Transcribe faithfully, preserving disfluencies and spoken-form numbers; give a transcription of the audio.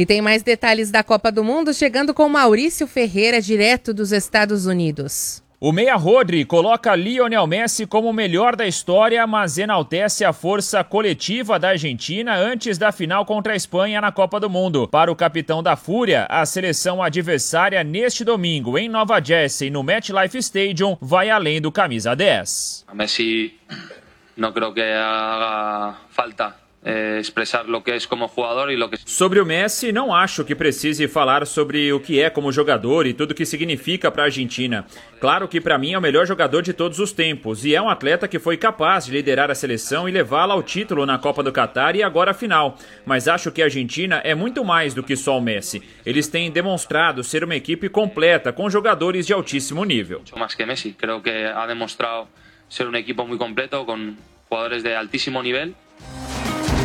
E tem mais detalhes da Copa do Mundo chegando com Maurício Ferreira, direto dos Estados Unidos. O meia Rodri coloca Lionel Messi como o melhor da história, mas enaltece a força coletiva da Argentina antes da final contra a Espanha na Copa do Mundo. Para o capitão da Fúria, a seleção adversária neste domingo em Nova Jersey, no MetLife Stadium, vai além do camisa dez. A Messi não creo que haga falta Eh, expressar lo que é como jogador e lo que... Sobre o Messi, não acho que precise falar sobre o que é como jogador e tudo o que significa para a Argentina. Claro que para mim é o melhor jogador de todos os tempos e é um atleta que foi capaz de liderar a seleção e levá-la ao título na Copa do Catar e agora a final. Mas acho que a Argentina é muito mais do que só o Messi. Eles têm demonstrado ser uma equipe completa com jogadores de altíssimo nível. Muito mais que Messi, creio que ha demonstrado ser um equipo muito completo com jogadores de altíssimo nível.